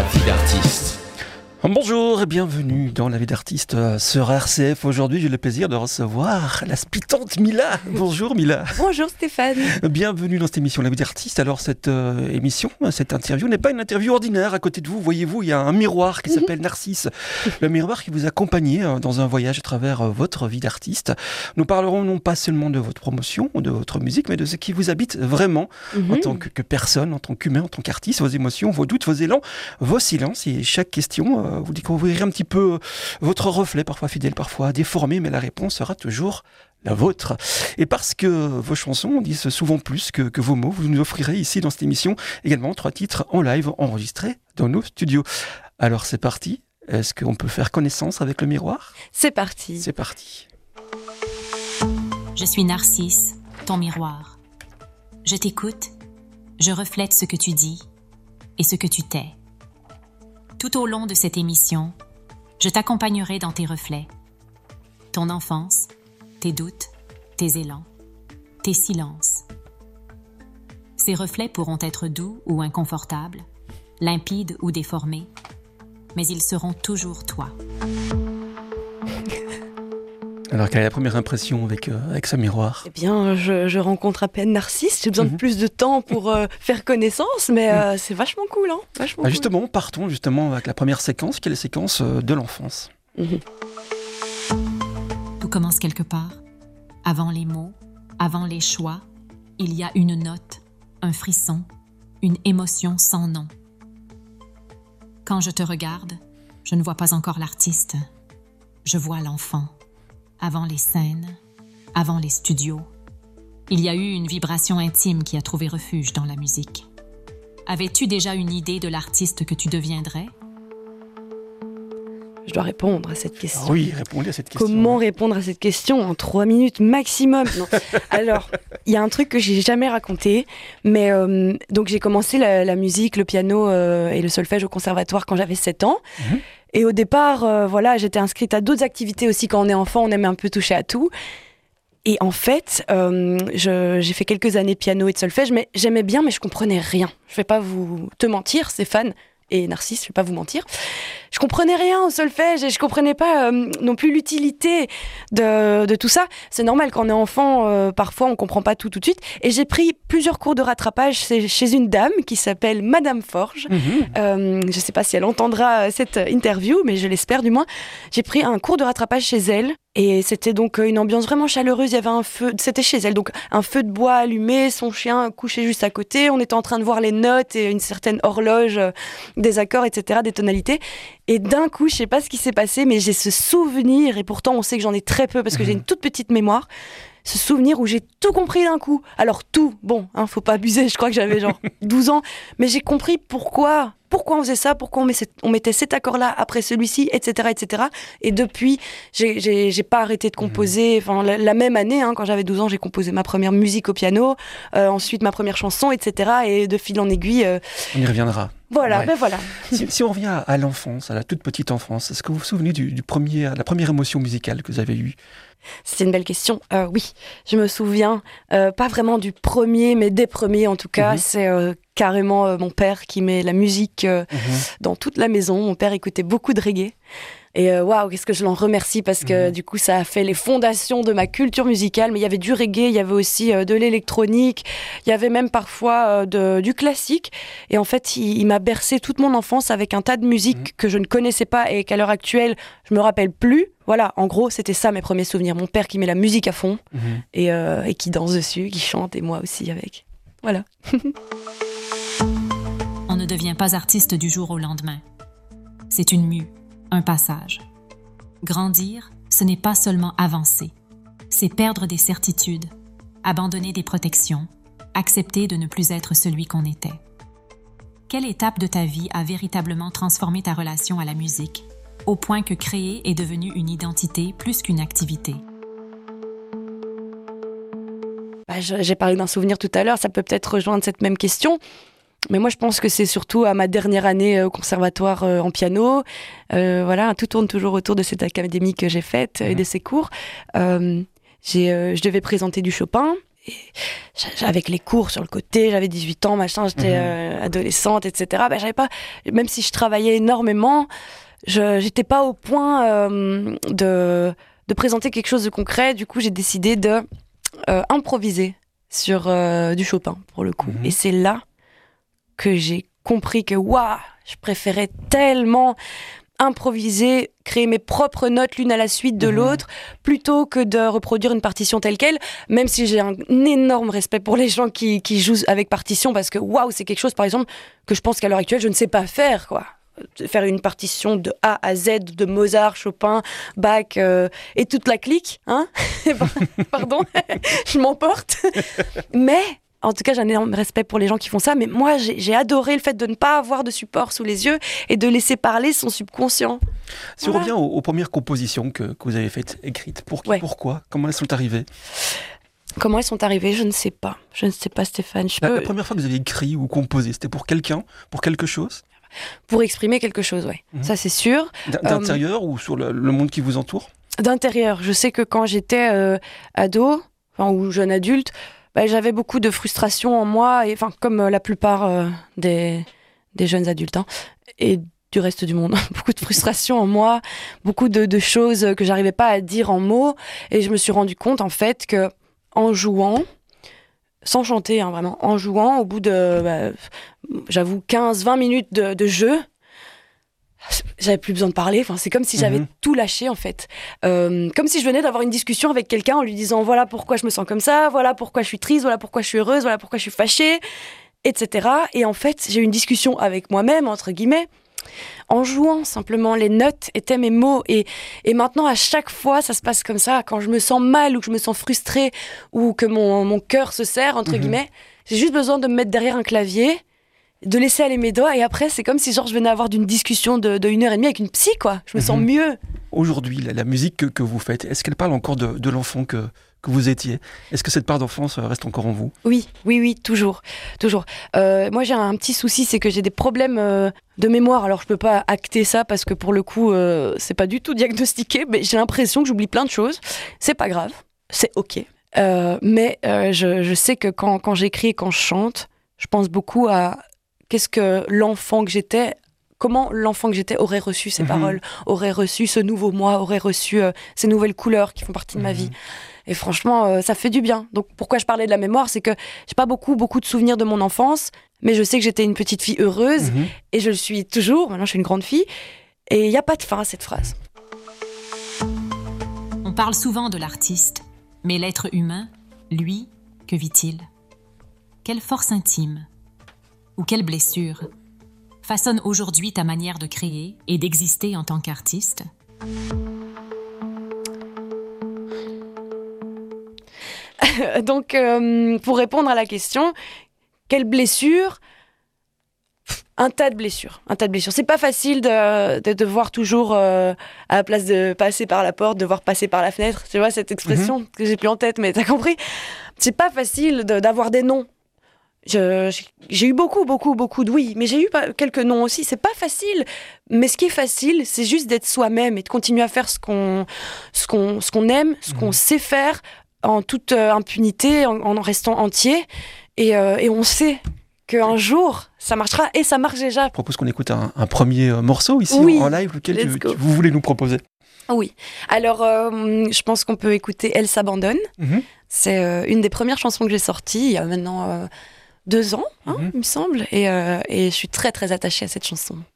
vie d'artiste. Bonjour et bienvenue dans La vie d'artiste sur RCF. Aujourd'hui, j'ai le plaisir de recevoir la spitante Mila. Bonjour Mila. Bonjour Stéphane. Bienvenue dans cette émission La vie d'artiste. Alors cette émission, cette interview n'est pas une interview ordinaire. À côté de vous, voyez-vous, il y a un miroir qui s'appelle Narcisse. Le miroir qui vous accompagne dans un voyage à travers votre vie d'artiste. Nous parlerons non pas seulement de votre promotion, de votre musique, mais de ce qui vous habite vraiment en tant que personne, en tant qu'humain, en tant qu'artiste, vos émotions, vos doutes, vos élans, vos silences. Et chaque question, vous découvrirez un petit peu votre reflet, parfois fidèle, parfois déformé, mais la réponse sera toujours la vôtre. Et parce que vos chansons disent souvent plus que vos mots, vous nous offrirez ici dans cette émission également 3 titres en live enregistrés dans nos studios. Alors c'est parti. Est-ce qu'on peut faire connaissance avec le miroir ? C'est parti. C'est parti. Je suis Narcisse, ton miroir. Je t'écoute, je reflète ce que tu dis et ce que tu tais. Tout au long de cette émission, je t'accompagnerai dans tes reflets, ton enfance, tes doutes, tes élans, tes silences. Ces reflets pourront être doux ou inconfortables, limpides ou déformés, mais ils seront toujours toi. Alors, quelle est la première impression avec ce miroir ? Eh bien, je rencontre à peine Narcisse. J'ai besoin de plus de temps pour faire connaissance, mais c'est vachement cool. Hein, vachement cool. Justement, partons avec la première séquence, qui est la séquence de l'enfance. Tout commence quelque part. Avant les mots, avant les choix, il y a une note, un frisson, une émotion sans nom. Quand je te regarde, je ne vois pas encore l'artiste. Je vois l'enfant. Avant les scènes, avant les studios, il y a eu une vibration intime qui a trouvé refuge dans la musique. Avais-tu déjà une idée de l'artiste que tu deviendrais ? Je dois répondre à cette question. Oui, répondez à cette question. Comment répondre à cette question en 3 minutes maximum ? Non. Alors, il y a un truc que j'ai jamais raconté, mais donc j'ai commencé la musique, le piano et le solfège au conservatoire quand j'avais 7 ans. Et au départ, j'étais inscrite à d'autres activités aussi. Quand on est enfant, on aime un peu toucher à tout. Et en fait, j'ai fait quelques années de piano et de solfège, mais j'aimais bien, mais je comprenais rien. Je vais pas te mentir, Stéphane et Narcisse, je vais pas vous mentir. Je comprenais rien au solfège et je comprenais pas non plus l'utilité de tout ça. C'est normal, quand on est enfant, parfois on comprend pas tout de suite. Et j'ai pris plusieurs cours de rattrapage chez une dame qui s'appelle Madame Forge. Je sais pas si elle entendra cette interview, mais je l'espère du moins. J'ai pris un cours de rattrapage chez elle. Et c'était donc une ambiance vraiment chaleureuse. Il y avait un feu, c'était chez elle, donc un feu de bois allumé, son chien couché juste à côté. On était en train de voir les notes et une certaine horloge des accords, etc., des tonalités. Et d'un coup, je sais pas ce qui s'est passé, mais j'ai ce souvenir, et pourtant on sait que j'en ai très peu parce que j'ai une toute petite mémoire, ce souvenir où j'ai tout compris d'un coup. Alors tout, bon, faut pas abuser, je crois que j'avais genre 12 ans, mais j'ai compris pourquoi on faisait ça, pourquoi on mettait cet accord-là après celui-ci, etc., etc. Et depuis, j'ai pas arrêté de composer. Enfin, la même année, quand j'avais 12 ans, j'ai composé ma première musique au piano, ensuite ma première chanson, etc. Et de fil en aiguille... On y reviendra. Voilà, ouais. Ben voilà. Si on revient à l'enfance, à la toute petite enfance, est-ce que vous vous souvenez la première émotion musicale que vous avez eue ? C'est une belle question. Oui, je me souviens, pas vraiment du premier, mais des premiers en tout cas. C'est carrément mon père qui met la musique dans toute la maison. Mon père écoutait beaucoup de reggae. Et waouh, qu'est-ce que je l'en remercie parce que du coup, ça a fait les fondations de ma culture musicale. Mais il y avait du reggae, il y avait aussi de l'électronique, il y avait même parfois du classique. Et en fait, il m'a bercé toute mon enfance avec un tas de musiques que je ne connaissais pas et qu'à l'heure actuelle, je me rappelle plus. Voilà, en gros, c'était ça mes premiers souvenirs. Mon père qui met la musique à fond et qui danse dessus, qui chante et moi aussi avec. Voilà. On ne devient pas artiste du jour au lendemain. C'est une mue. Un passage. Grandir, ce n'est pas seulement avancer, c'est perdre des certitudes, abandonner des protections, accepter de ne plus être celui qu'on était. Quelle étape de ta vie a véritablement transformé ta relation à la musique, au point que créer est devenu une identité plus qu'une activité? J'ai parlé d'un souvenir tout à l'heure, ça peut peut-être rejoindre cette même question. Mais moi, je pense que c'est surtout à ma dernière année au conservatoire en piano. Voilà, tout tourne toujours autour de cette académie que j'ai faite et de ces cours. Je devais présenter du Chopin. avec les cours sur le côté, j'avais 18 ans, machin, j'étais adolescente, etc. J'avais pas, même si je travaillais énormément, j'étais pas au point de présenter quelque chose de concret. Du coup, j'ai décidé de improviser sur du Chopin, pour le coup. Et c'est là que j'ai compris que, waouh, je préférais tellement improviser, créer mes propres notes l'une à la suite de l'autre, plutôt que de reproduire une partition telle quelle, même si j'ai un énorme respect pour les gens qui jouent avec partition, parce que waouh, c'est quelque chose, par exemple, que je pense qu'à l'heure actuelle, je ne sais pas faire, quoi. Faire une partition de A à Z de Mozart, Chopin, Bach et toute la clique, hein. Pardon, je m'emporte. Mais en tout cas, j'ai un énorme respect pour les gens qui font ça. Mais moi, j'ai adoré le fait de ne pas avoir de support sous les yeux et de laisser parler son subconscient. Si on revient aux premières compositions que vous avez faites, écrites, pourquoi? Comment elles sont arrivées? Comment elles sont arrivées? Je ne sais pas. Je ne sais pas, Stéphane. La première fois que vous avez écrit ou composé, c'était pour quelqu'un? Pour quelque chose? Pour exprimer quelque chose, oui. Ça, c'est sûr. D'intérieur ou sur le monde qui vous entoure? D'intérieur. Je sais que quand j'étais ado, ou jeune adulte, j'avais beaucoup de frustration en moi, et, comme la plupart des jeunes adultes, hein, et du reste du monde. Beaucoup de frustration en moi, beaucoup de choses que j'arrivais pas à dire en mots, et je me suis rendu compte, en fait, que en jouant, sans chanter, hein, vraiment, en jouant, au bout de, j'avoue, 15-20 minutes de jeu, j'avais plus besoin de parler. C'est comme si j'avais tout lâché, en fait. Comme si je venais d'avoir une discussion avec quelqu'un en lui disant voilà pourquoi je me sens comme ça, voilà pourquoi je suis triste, voilà pourquoi je suis heureuse, voilà pourquoi je suis fâchée, etc. Et en fait, j'ai eu une discussion avec moi-même, entre guillemets, en jouant simplement. Les notes étaient mes mots. Et maintenant, à chaque fois, ça se passe comme ça. Quand je me sens mal ou que je me sens frustrée ou que mon cœur se serre, entre guillemets, j'ai juste besoin de me mettre derrière un clavier, de laisser aller mes doigts, et après c'est comme si je venais avoir d'une discussion de 1h30 avec une psy, quoi. Je me sens mieux. Aujourd'hui, la musique que vous faites, est-ce qu'elle parle encore de l'enfant que vous étiez? Est-ce que cette part d'enfance reste encore en vous? Oui, toujours. Moi j'ai un petit souci, c'est que j'ai des problèmes de mémoire. Alors je peux pas acter ça parce que pour le coup c'est pas du tout diagnostiqué, mais j'ai l'impression que j'oublie plein de choses. C'est pas grave, c'est ok. Mais je sais que quand j'écris et quand je chante, je pense beaucoup à qu'est-ce que l'enfant que j'étais, comment l'enfant que j'étais aurait reçu ces paroles, aurait reçu ce nouveau moi, aurait reçu ces nouvelles couleurs qui font partie de ma vie. Et franchement, ça fait du bien. Donc pourquoi je parlais de la mémoire, c'est que j'ai pas beaucoup de souvenirs de mon enfance, mais je sais que j'étais une petite fille heureuse, et je le suis toujours. Maintenant, je suis une grande fille, et il n'y a pas de fin à cette phrase. On parle souvent de l'artiste, mais l'être humain, lui, que vit-il? Quelle force intime ou quelle blessure façonne aujourd'hui ta manière de créer et d'exister en tant qu'artiste? Donc, pour répondre à la question, quelle blessure? Un tas de blessures. C'est pas facile de devoir toujours, à la place de passer par la porte, devoir passer par la fenêtre. Tu vois, cette expression que j'ai plus en tête, mais t'as compris? C'est pas facile d'avoir des noms. J'ai eu beaucoup de oui, mais j'ai eu quelques non aussi. C'est pas facile, mais ce qui est facile, c'est juste d'être soi-même et de continuer à faire ce qu'on aime, ce qu'on sait faire, en toute impunité, en restant entier. Et on sait qu'un jour, ça marchera, et ça marche déjà. Je propose qu'on écoute un premier morceau ici en live, lequel vous voulez nous proposer. Oui. Alors, je pense qu'on peut écouter Elle s'abandonne. C'est une des premières chansons que j'ai sorties il y a maintenant 2 ans, il me semble. Et je suis très, très attachée à cette chanson.